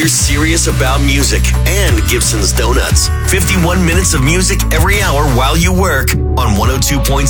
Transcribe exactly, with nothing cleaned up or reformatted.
you're serious about music and Gibson's Donuts. fifty-one minutes of music every hour while you work on one oh two point